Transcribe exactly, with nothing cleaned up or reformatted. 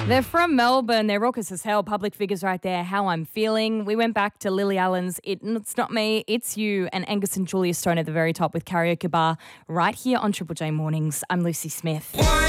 They're from Melbourne. They're raucous as hell. Public figures right there. How I'm feeling. We went back to Lily Allen's It, It's Not Me, It's You, and Angus and Julia Stone at the very top with Karaoke Bar right here on Triple J Mornings. I'm Lucy Smith.